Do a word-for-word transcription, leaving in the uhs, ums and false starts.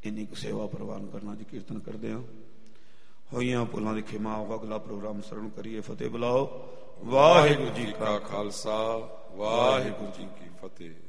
ਇੰਨੀ ਕੁ ਸੇਵਾ ਪ੍ਰਵਾਨ ਕਰਨਾ ਜੀ। ਕੀਰਤਨ ਕਰਦੇ ਹਾਂ। ਹੋਈਆਂ ਭੁੱਲਾਂ ਦੀ ਖਿਮਾ ਹੋਗਾ। ਅਗਲਾ ਪ੍ਰੋਗਰਾਮ ਸਰਵਣ ਕਰੀਏ। ਫਤਿਹ ਬੁਲਾਓ। ਵਾਹਿਗੁਰੂ ਜੀ ਕਾ ਖਾਲਸਾ, ਵਾਹਿਗੁਰੂ ਜੀ ਕੀ ਫਤਿਹ।